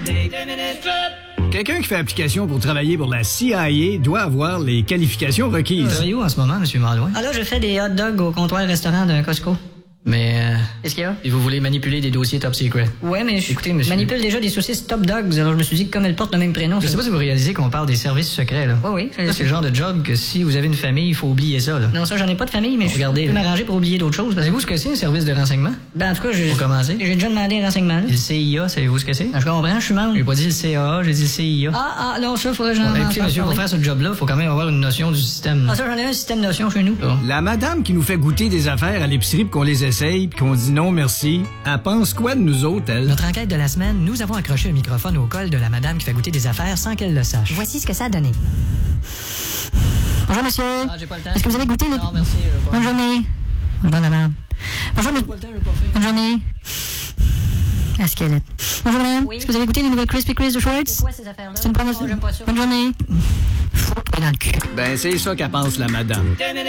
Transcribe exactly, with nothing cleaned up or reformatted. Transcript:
Quelqu'un qui fait application pour travailler pour la C I A doit avoir les qualifications requises. Vous travaillez où en ce moment, M. Malouin? Ah là, je fais des hot dogs au comptoir restaurant d'un Costco. Mais, euh, Qu'est-ce qu'il y a? et vous voulez manipuler des dossiers top secret? Ouais, mais je Écoutez, monsieur- manipule déjà des saucisses Top Dogs, alors je me suis dit que comme elles portent le même prénom... Je sais pas si vous réalisez qu'on parle des services secrets, là. Oui, oui. Ça, c'est le genre de job que si vous avez une famille, il faut oublier ça, là. Non, ça, j'en ai pas de famille, mais Regardez, je peux là. m'arranger pour oublier d'autres choses. Parce que... Savez-vous ce que c'est, un service de renseignement? Ben, en tout cas, j'ai... Pour commencer. J'ai déjà demandé un renseignement. là. Le C I A, savez-vous ce que c'est? Ben, je comprends, je suis membre. J'ai pas dit le C A A, j'ai dit le C I A. Ah, ah, non, ça, faudrait que j'en Ben, ai écoutez, monsieur, pour faire ce job-là, il faut quand même avoir une notion du système. Ah, ça, j'en ai un système de notion chez nous. Bon. La madame qui nous fait goûter des affaires à l'épicerie pour qu'on les essaye puis qu'on dit non merci, elle pense quoi de nous autres, elle? Notre enquête de la semaine, nous avons accroché un microphone au col de la madame qui fait goûter des affaires sans qu'elle le sache. Voici ce que ça a donné. Bonjour, monsieur. Ah, j'ai pas le temps. Est-ce que vous avez goûté le... Non, merci. je vais pas. Bonne journée. Bonjour, madame. Bonjour, J'ai monsieur. pas le temps, je vais pas faire. Bonne journée. La squelette. Bonjour, madame. Oui. Est-ce que vous avez goûté les nouvelles Crispy Crisp de Schwartz? Quoi, ces affaires-là? C'est une promotion. Oh, j'aime pas ça. Bonne journée. Fous-toi dans le cul. Ben, c'est ça qu'elle pense, la madame.